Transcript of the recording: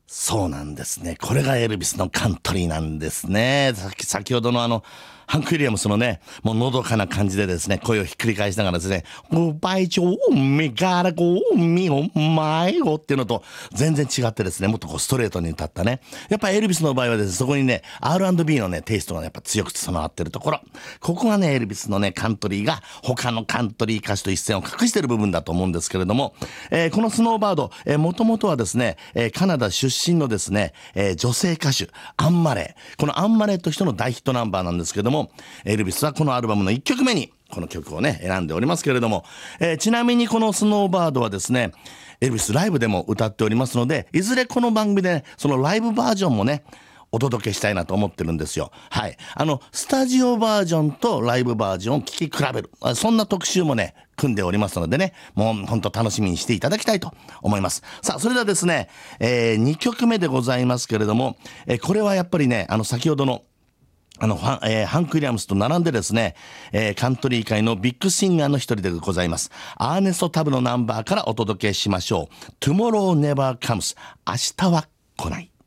そうなんですね。これがエルビスのカントリーなんですね。先ほどのハンク・ウィリアムスのね、もうのどかな感じでですね、声をひっくり返しながらですね、もう倍長、みがらご、みお前をっていうのと全然違ってですね、もっとこうストレートに歌ったね。やっぱエルビスの場合はですね、そこにね、R&B のね、テイストがやっぱ強く備わってるところ。ここがね、エルビスのね、カントリーが他のカントリー歌手と一線を画してる部分だと思うんですけれども、このスノーバード、もともとはですね、カナダ出身のですね、女性歌手、アンマレー。このアンマレーとしての大ヒットナンバーなんですけども、エルビスはこのアルバムの1曲目にこの曲をね選んでおりますけれども、ちなみにこのスノーバードはですねエルビスライブでも歌っておりますので、いずれこの番組で、ね、そのライブバージョンもねお届けしたいなと思ってるんですよ。はい。スタジオバージョンとライブバージョンを聴き比べる。そんな特集もね、組んでおりますのでね、もう本当楽しみにしていただきたいと思います。さあ、それではですね、2曲目でございますけれども、これはやっぱりね、先ほどのハンク・ウィリアムスと並んでですね、カントリー界のビッグシンガーの一人でございます。アーネスト・タブのナンバーからお届けしましょう。Tomorrow Never Comes 明日は来ない。